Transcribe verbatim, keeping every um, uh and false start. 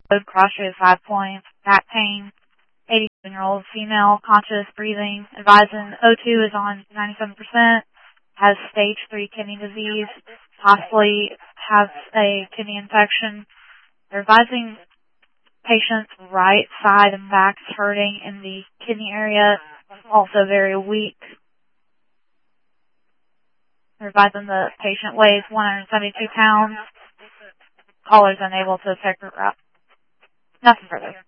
cross-shaped five points, back pain, eighty-seven-year-old female, conscious, breathing, advising O two is on ninety-seven percent, has stage three kidney disease, possibly has a kidney infection. They're advising patient's right side and back is hurting in the kidney area, also very weak. They're advising the patient weighs one hundred seventy-two pounds. Caller's unable to effect her route. Nothing further.